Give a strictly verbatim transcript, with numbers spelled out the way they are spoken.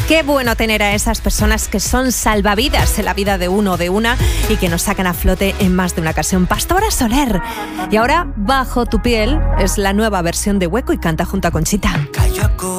Qué bueno tener a esas personas que son salvavidas en la vida de uno o de una y que nos sacan a flote en más de una ocasión. Pastora Soler. Y ahora, Bajo tu piel es la nueva versión de Hueco y canta junto a Conchita.